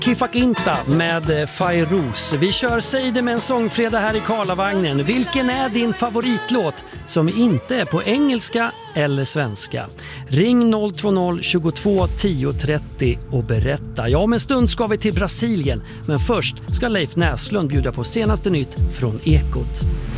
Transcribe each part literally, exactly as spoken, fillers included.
Kifakinta med Fairoz. Vi kör Säg det med en sångfredag här i Karlavagnen. Vilken är din favoritlåt som inte är på engelska eller svenska? Ring noll två noll tjugotvå tio trettio och berätta. Ja, om en stund ska vi till Brasilien. Men först ska Leif Näslund bjuda på senaste nytt från Ekot.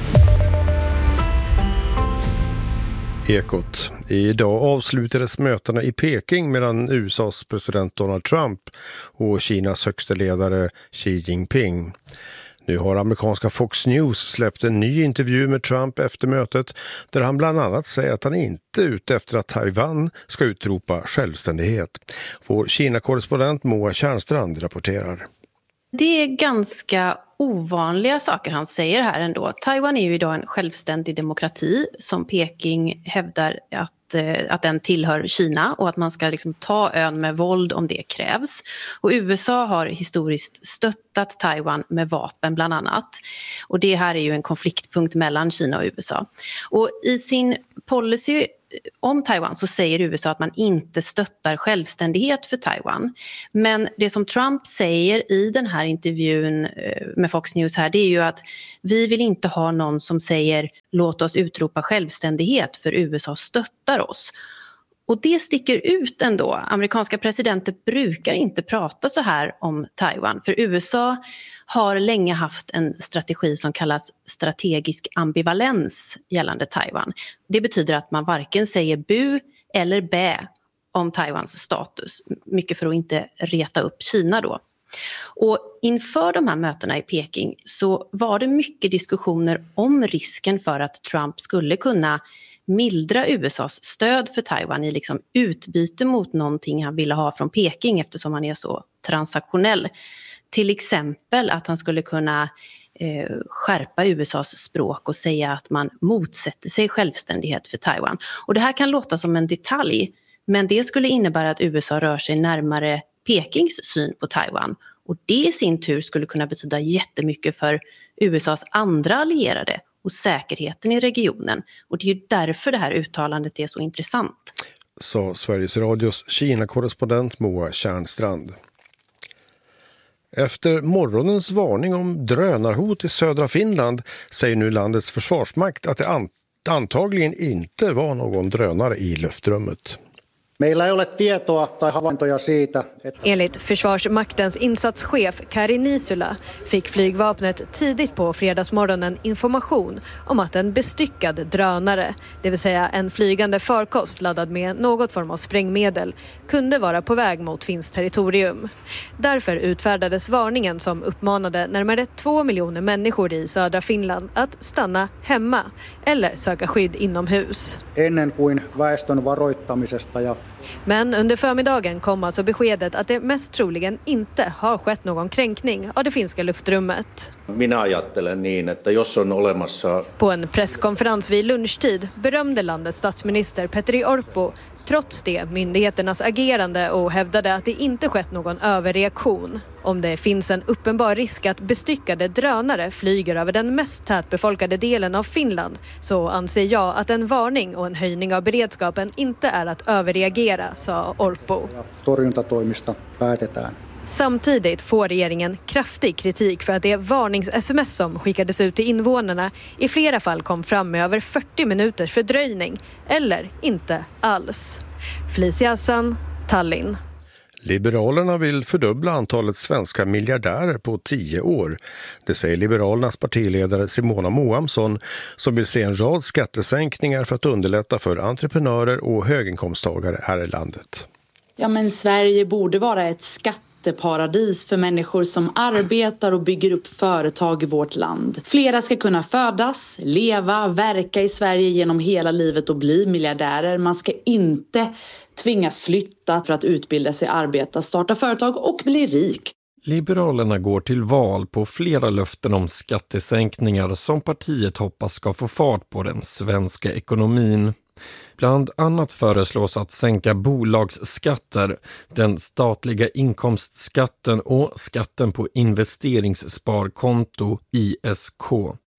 Ekot. Idag avslutades mötena i Peking mellan U S A:s president Donald Trump och Kinas högsta ledare Xi Jinping. Nu har amerikanska Fox News släppt en ny intervju med Trump efter mötet där han bland annat säger att han inte är ute efter att Taiwan ska utropa självständighet. Vår Kina-korrespondent Moa Tjärnstrand rapporterar. Det är ganska ovanliga saker han säger här ändå. Taiwan är ju idag en självständig demokrati som Peking hävdar att, eh, att den tillhör Kina och att man ska liksom ta ön med våld om det krävs. Och U S A har historiskt stöttat Taiwan med vapen bland annat. Och det här är ju en konfliktpunkt mellan Kina och U S A. Och i sin policy om Taiwan så säger U S A att man inte stöttar självständighet för Taiwan. Men det som Trump säger i den här intervjun med Fox News här, det är ju att vi vill inte ha någon som säger låt oss utropa självständighet för U S A stöttar oss. Och det sticker ut ändå. Amerikanska presidenter brukar inte prata så här om Taiwan. För U S A har länge haft en strategi som kallas strategisk ambivalens gällande Taiwan. Det betyder att man varken säger bu eller bä om Taiwans status. Mycket för att inte reta upp Kina då. Och inför de här mötena i Peking så var det mycket diskussioner om risken för att Trump skulle kunna mildra U S A:s stöd för Taiwan i liksom utbyte mot någonting han ville ha från Peking eftersom han är så transaktionell. Till exempel att han skulle kunna eh, skärpa U S A:s språk och säga att man motsätter sig självständighet för Taiwan. Och det här kan låta som en detalj, men det skulle innebära att U S A rör sig närmare Pekings syn på Taiwan. Och det i sin tur skulle kunna betyda jättemycket för U S A:s andra allierade och säkerheten i regionen. Och det är ju därför det här uttalandet är så intressant. Sa Sveriges Radios Kina-korrespondent Moa Tjärnstrand. Efter morgonens varning om drönarhot i södra Finland säger nu landets försvarsmakt att det an- antagligen inte var någon drönare i luftrummet. Meillä ei ole tietoa tai havaintoja siitä, että... Enligt Försvarsmaktens insatschef Kari Nisula fick flygvapnet tidigt på fredagsmorgonen information om att en bestyckad drönare, det vill säga en flygande farkost laddad med något form av sprängmedel, kunde vara på väg mot finskt territorium. Därför utfärdades varningen som uppmanade närmare två miljoner människor i södra Finland att stanna hemma eller söka skydd inomhus. Ennen kuin väestön varoittamisesta ja... Men under förmiddagen kom alltså beskedet att det mest troligen inte har skett någon kränkning av det finska luftrummet. Minä ajattelen niin, että jos on olemassa... På en presskonferens vid lunchtid berömde landets statsminister Petteri Orpo trots det myndigheternas agerande och hävdade att det inte skett någon överreaktion. Om det finns en uppenbar risk att bestyckade drönare flyger över den mest tätbefolkade delen av Finland så anser jag att en varning och en höjning av beredskapen inte är att överreagera, sa Orpo. Torjuntatoimista päätetään. Samtidigt får regeringen kraftig kritik för att det varnings-sms som skickades ut till invånarna i flera fall kom fram med över fyrtio minuters fördröjning eller inte alls. Felicia Hassan, Tallinn. Liberalerna vill fördubbla antalet svenska miljardärer på tio år. Det säger Liberalernas partiledare Simona Moamsson som vill se en rad skattesänkningar för att underlätta för entreprenörer och höginkomsttagare här i landet. Ja, men Sverige borde vara ett skatteparadis för människor som arbetar och bygger upp företag i vårt land. Flera ska kunna födas, leva, verka i Sverige genom hela livet och bli miljardärer. Man ska inte tvingas flytta för att utbilda sig, arbeta, starta företag och bli rik. Liberalerna går till val på flera löften om skattesänkningar som partiet hoppas ska få fart på den svenska ekonomin. Bland annat föreslås att sänka bolagsskatter, den statliga inkomstskatten och skatten på investeringssparkonto I S K.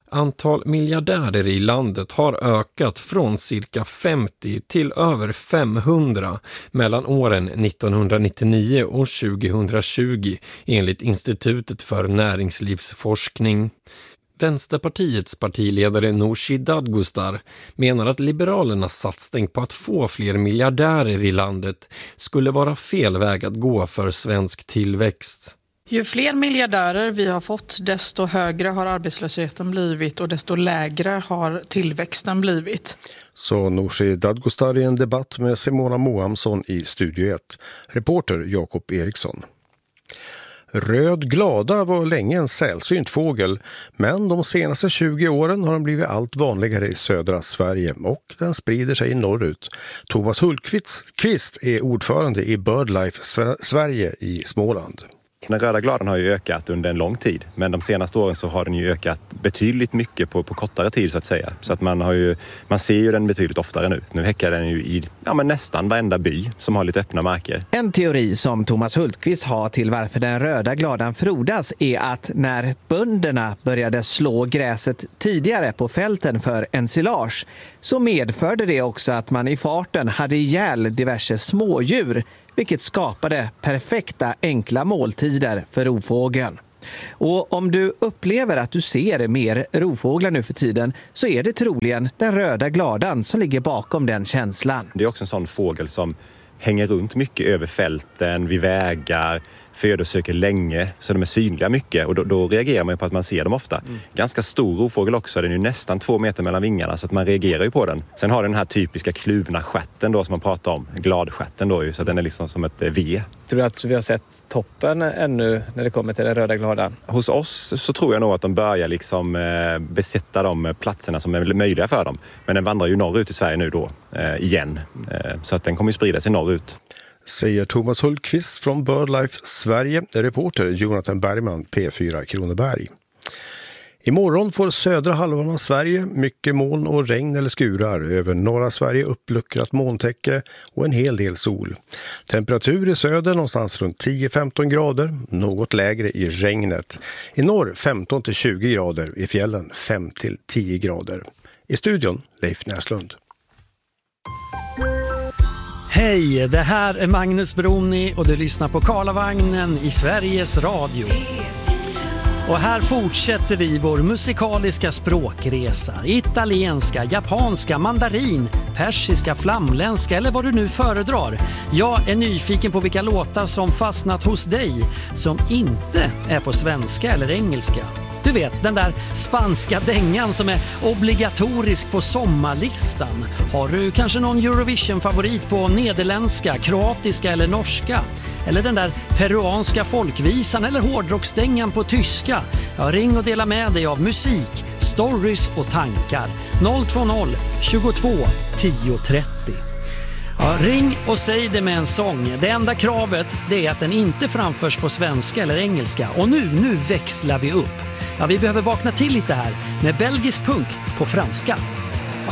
Antal miljardärer i landet har ökat från cirka femtio till över femhundra mellan åren nittonhundranittionio och tjugohundratjugo enligt Institutet för näringslivsforskning. Vänsterpartiets partiledare Nooshi Dadgostar menar att Liberalernas satsning på att få fler miljardärer i landet skulle vara fel väg att gå för svensk tillväxt. Ju fler miljardärer vi har fått, desto högre har arbetslösheten blivit och desto lägre har tillväxten blivit. Så Nooshi Dadgostar i en debatt med Simona Mohamsson i Studio ett. Reporter Jakob Eriksson. Röd glada var länge en sällsynt fågel, men de senaste tjugo åren har den blivit allt vanligare i södra Sverige och den sprider sig norrut. Thomas Hultqvist är ordförande i BirdLife Sverige i Småland. Den röda gladan har ju ökat under en lång tid, men de senaste åren så har den ju ökat betydligt mycket på, på kortare tid så att säga. Så att man, har ju, man ser ju den betydligt oftare nu. Nu häckar den ju i ja, men nästan varenda by som har lite öppna marker. En teori som Thomas Hultqvist har till varför den röda gladan frodas är att när bönderna började slå gräset tidigare på fälten för ensilage så medförde det också att man i farten hade ihjäl diverse smådjur, vilket skapade perfekta enkla måltider för rovfågeln. Och om du upplever att du ser mer rovfåglar nu för tiden så är det troligen den röda gladan som ligger bakom den känslan. Det är också en sån fågel som hänger runt mycket över fälten, vid vägar, födosöker länge, så de är synliga mycket och då, då reagerar man på att man ser dem ofta. Mm. Ganska stor rovfågel också, den är ju nästan två meter mellan vingarna så att man reagerar ju på den. Sen har den den här typiska kluvna stjärten då som man pratar om, gladstjärten då ju, så att den är liksom som ett V. Tror du att vi har sett toppen ännu när det kommer till den röda gladan? Hos oss så tror jag nog att de börjar liksom eh, besätta de platserna som är möjliga för dem. Men den vandrar ju norrut i Sverige nu då, eh, igen. Eh, så att den kommer ju sprida sig norrut. Säger Thomas Hultqvist från BirdLife Sverige, reporter Jonathan Bergman, P fyra Kronoberg. Imorgon får södra halvan av Sverige mycket moln och regn eller skurar. Över norra Sverige uppluckrat molntäcke och en hel del sol. Temperatur i söder någonstans runt tio till femton grader, något lägre i regnet. I norr femton till tjugo grader, i fjällen fem till tio grader. I studion Leif Näslund. Hej, det här är Magnus Broni och du lyssnar på Karlavagnen i Sveriges Radio. Och här fortsätter vi vår musikaliska språkresa. Italienska, japanska, mandarin, persiska, flamländska eller vad du nu föredrar. Jag är nyfiken på vilka låtar som fastnat hos dig som inte är på svenska eller engelska. Du vet, den där spanska dängan som är obligatorisk på sommarlistan. Har du kanske någon Eurovision-favorit på nederländska, kroatiska eller norska? Eller den där peruanska folkvisan eller hårdrocksdängan på tyska? Ja, ring och dela med dig av musik, stories och tankar. noll två noll tjugotvå tio trettio. Ja, ring och säg det med en sång. Det enda kravet det är att den inte framförs på svenska eller engelska. Och nu, nu växlar vi upp. Ja, vi behöver vakna till lite här med belgisk punk på franska.